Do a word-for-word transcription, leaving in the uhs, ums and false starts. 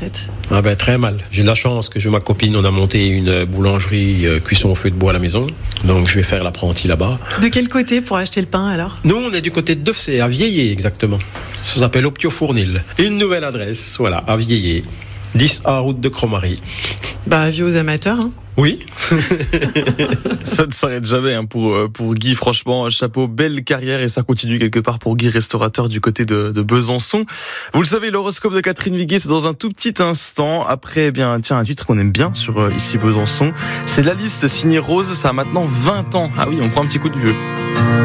retraite? Ah ben très mal. J'ai de la chance que je et ma copine, on a monté une boulangerie euh, cuisson au feu de bois à la maison. Donc je vais faire l'apprenti là-bas. De quel côté pour acheter le pain alors? Nous, on est du côté de Deffsey, à Vieillé exactement. Ça s'appelle Optio Fournil. Une nouvelle adresse, voilà, à Vieillé. dix A route de Cromary. Bah, avis aux amateurs, hein. Oui. Ça ne s'arrête jamais hein, pour, pour Guy, franchement, chapeau, belle carrière et ça continue quelque part pour Guy, restaurateur du côté de, de Besançon. Vous le savez, l'horoscope de Catherine Viguier, c'est dans un tout petit instant. Après, eh bien, tiens, un titre qu'on aime bien sur euh, ici Besançon, c'est La Liste signée Rose, ça a maintenant vingt ans. Ah oui, on prend un petit coup de vieux.